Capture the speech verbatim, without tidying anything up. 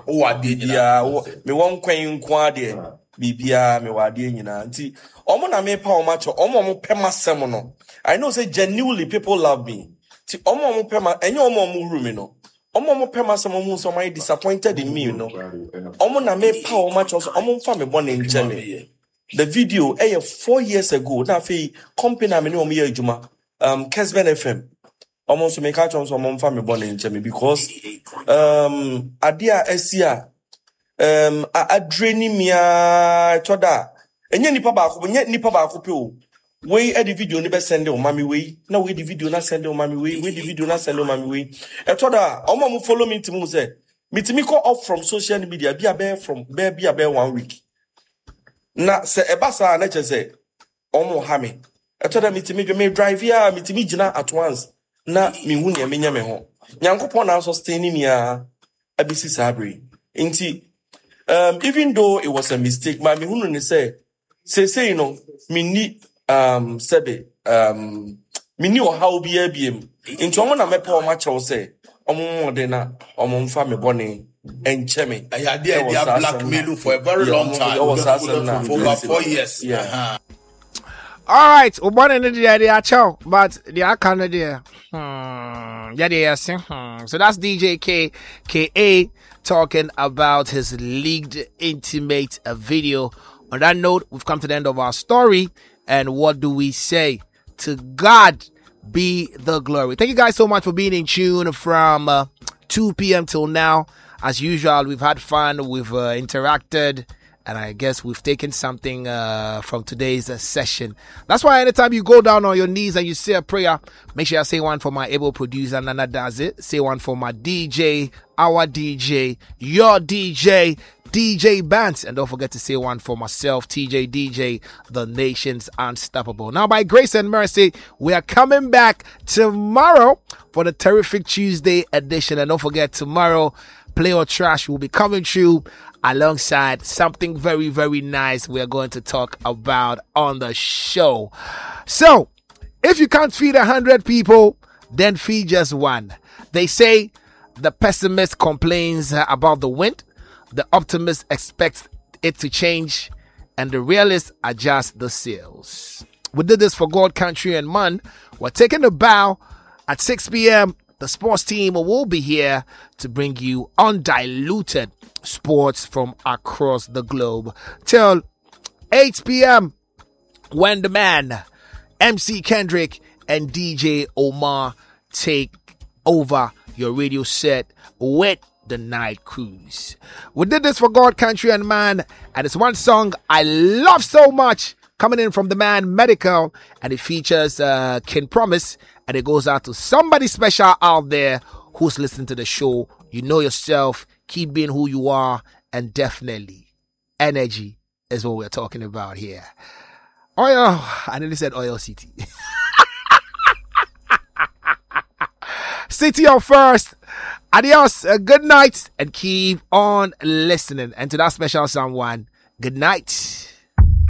Oh, I did. Yeah, me one queen quadie. Bibia me wadi nyina nti omo na me pa omo cho omo omo pema sem no. I know say genuinely people love me. Ti omo omo pema enye omo omo ru me no. Omo omo pema sem omo so my disappointed in me, you know. Omo na me pa omo cho so omo fa me born in Germany. The video eh four years ago na fe company na me no omo ye adwuma um Kesben F M. Omo so me ka cho so omo fa me born in Germany because um adia esia um a draining me a toda enye nipa ba ko enye nipa ba ko pe o we e the video ni be send o mami we na we the video na send o mami we we the video na send o mami we e toda omo mo follow me timu say me timi call off from social media be a from be be a one week na se e ba sa na che say omo ha me e toda me timi me drive here me timi gina at once na me hu ne me nya me ho nyankopon na sustain me a abisi sabri nti Um, even though it was a mistake, my me hunu ni say, say say you know, me ni um sebe um me ni o how be a B M. Into omo na me pa omo cha say, omo mo de na omo mfa me bone enche me. I had there they are blackmailing for a very long time. For over four years. Yeah. Uh-huh. All right, we born in the area, chow, but the account there. Hmm. Yeah, yes. Hmm. So that's D J K K A talking about his leaked intimate uh, video. On that note, we've come to the end of our story. And what do we say? To God be the glory. Thank you guys so much for being in tune from uh, two p.m. till now. As usual, we've had fun. We've uh, interacted. And I guess we've taken something uh, from today's uh, session. That's why anytime you go down on your knees and you say a prayer, make sure I say one for my able producer, Nana does it. Say one for my D J, our D J, your D J, D J Bance. And don't forget to say one for myself, T J D J, the nation's unstoppable. Now, by grace and mercy, we are coming back tomorrow for the Terrific Tuesday edition. And don't forget, tomorrow, Play or Trash will be coming through alongside something very, very nice we're going to talk about on the show. So, if you can't feed a hundred people, then feed just one. They say the pessimist complains about the wind, the optimist expects it to change, and the realists adjust the sails. We did this for God, country, and man. We're taking a bow at six p.m. The sports team will be here to bring you undiluted sports from across the globe till eight p.m. when the man, M C Kendrick and D J Omar take over your radio set with the Night Cruise. We did this for God, country, and man, and it's one song I love so much coming in from the man Medical, and it features uh, King Promise, and it goes out to somebody special out there who's listening to the show. You know yourself, keep being who you are, and definitely energy is what we're talking about here. Oil, I nearly said Oil City. City on first. Adios, uh, good night, and keep on listening. And to that special someone, good night.